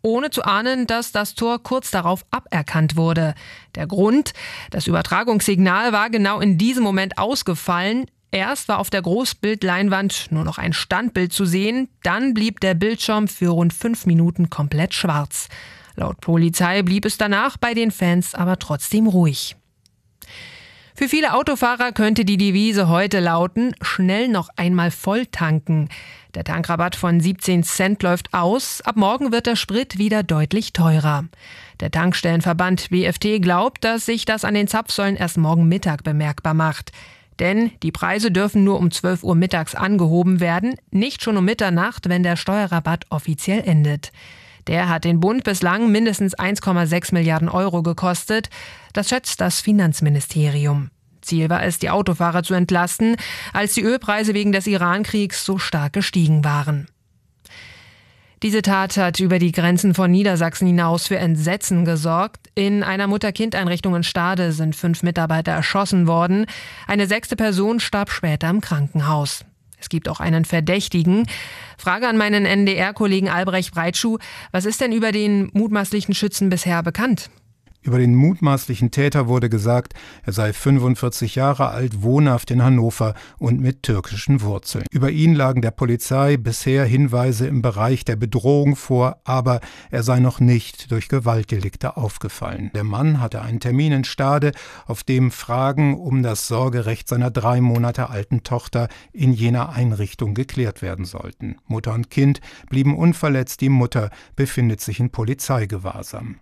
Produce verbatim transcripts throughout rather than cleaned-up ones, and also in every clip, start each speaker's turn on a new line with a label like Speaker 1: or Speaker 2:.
Speaker 1: ohne zu ahnen, dass das Tor kurz darauf aberkannt wurde. Der Grund? Das Übertragungssignal war genau in diesem Moment ausgefallen. Erst war auf der Großbildleinwand nur noch ein Standbild zu sehen, dann blieb der Bildschirm für rund fünf Minuten komplett schwarz. Laut Polizei blieb es danach bei den Fans aber trotzdem ruhig. Für viele Autofahrer könnte die Devise heute lauten: schnell noch einmal voll tanken. Der Tankrabatt von siebzehn Cent läuft aus. Ab morgen wird der Sprit wieder deutlich teurer. Der Tankstellenverband B F T glaubt, dass sich das an den Zapfsäulen erst morgen Mittag bemerkbar macht. Denn die Preise dürfen nur um zwölf Uhr mittags angehoben werden, nicht schon um Mitternacht, wenn der Steuerrabatt offiziell endet. Der hat den Bund bislang mindestens eins Komma sechs Milliarden Euro gekostet. Das schätzt das Finanzministerium. Ziel war es, die Autofahrer zu entlasten, als die Ölpreise wegen des Irankriegs so stark gestiegen waren. Diese Tat hat über die Grenzen von Niedersachsen hinaus für Entsetzen gesorgt. In einer Mutter-Kind-Einrichtung in Stade sind fünf Mitarbeiter erschossen worden. Eine sechste Person starb später im Krankenhaus. Es gibt auch einen Verdächtigen. Frage an meinen N D R-Kollegen Albrecht Breitschuh: Was ist denn über den mutmaßlichen Schützen bisher bekannt?
Speaker 2: Über den mutmaßlichen Täter wurde gesagt, er sei fünfundvierzig Jahre alt, wohnhaft in Hannover und mit türkischen Wurzeln. Über ihn lagen der Polizei bisher Hinweise im Bereich der Bedrohung vor, aber er sei noch nicht durch Gewaltdelikte aufgefallen. Der Mann hatte einen Termin in Stade, auf dem Fragen um das Sorgerecht seiner drei Monate alten Tochter in jener Einrichtung geklärt werden sollten. Mutter und Kind blieben unverletzt, die Mutter befindet sich in Polizeigewahrsam.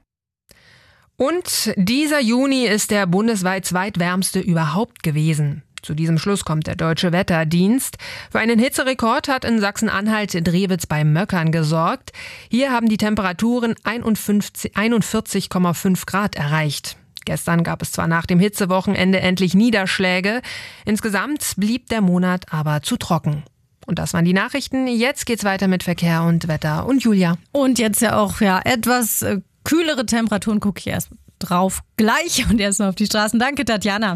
Speaker 1: Und dieser Juni ist der bundesweit zweitwärmste überhaupt gewesen. Zu diesem Schluss kommt der Deutsche Wetterdienst. Für einen Hitzerekord hat in Sachsen-Anhalt Drewitz bei Möckern gesorgt. Hier haben die Temperaturen einundvierzig Komma fünf Grad erreicht. Gestern gab es zwar nach dem Hitzewochenende endlich Niederschläge. Insgesamt blieb der Monat aber zu trocken. Und das waren die Nachrichten. Jetzt geht's weiter mit Verkehr und Wetter und Julia.
Speaker 3: Und jetzt ja auch ja etwas äh, kühlere Temperaturen, gucke ich erst drauf gleich und erst mal auf die Straßen. Danke, Tatjana.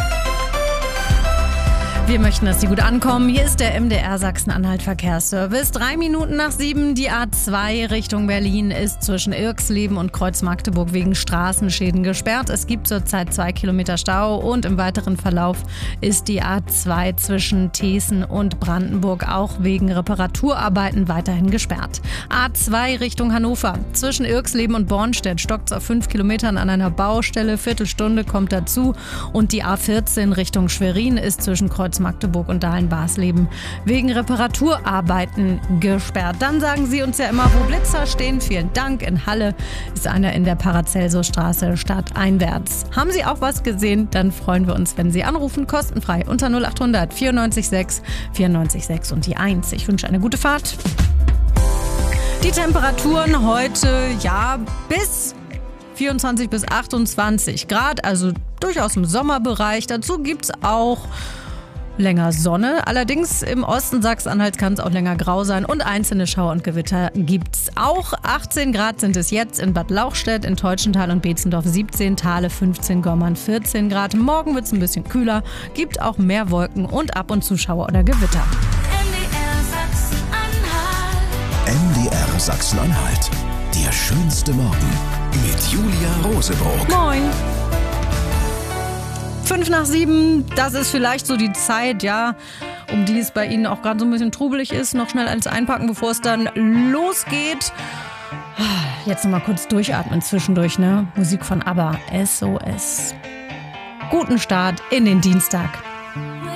Speaker 3: Wir möchten, dass Sie gut ankommen. Hier ist der M D R Sachsen-Anhalt Verkehrsservice. Drei Minuten nach sieben, die A zwei Richtung Berlin ist zwischen Irxleben und Kreuz-Magdeburg wegen Straßenschäden gesperrt. Es gibt zurzeit zwei Kilometer Stau und im weiteren Verlauf ist die A zwei zwischen Thesen und Brandenburg auch wegen Reparaturarbeiten weiterhin gesperrt. A zwei Richtung Hannover. Zwischen Irxleben und Bornstedt stockt es auf fünf Kilometern an einer Baustelle. Viertelstunde kommt dazu. Und die A vierzehn Richtung Schwerin ist zwischen Kreuz Magdeburg und Dahlen-Barsleben wegen Reparaturarbeiten gesperrt. Dann sagen Sie uns ja immer, wo Blitzer stehen. Vielen Dank. In Halle ist einer in der Paracelso-Straße stadteinwärts. Haben Sie auch was gesehen? Dann freuen wir uns, wenn Sie anrufen. Kostenfrei unter null acht hundert vierundneunzig sechs vierundneunzig sechs und die eins. Ich wünsche eine gute Fahrt. Die Temperaturen heute, ja, bis vierundzwanzig bis achtundzwanzig Grad, also durchaus im Sommerbereich. Dazu gibt es auch länger Sonne. Allerdings im Osten Sachsen-Anhalts kann es auch länger grau sein und einzelne Schauer und Gewitter gibt's auch. achtzehn Grad sind es jetzt in Bad Lauchstädt, in Teutschenthal und Beetzendorf siebzehn, Thale fünfzehn, Gommern vierzehn Grad. Morgen wird es ein bisschen kühler, gibt auch mehr Wolken und ab und zu Schauer oder Gewitter.
Speaker 4: M D R Sachsen-Anhalt. Der schönste Morgen mit Julia Roseburg.
Speaker 3: Moin. Fünf nach sieben, das ist vielleicht so die Zeit, ja, um die es bei Ihnen auch gerade so ein bisschen trubelig ist. Noch schnell alles einpacken, bevor es dann losgeht. Jetzt nochmal kurz durchatmen zwischendurch, ne? Musik von ABBA, S O S. Guten Start in den Dienstag.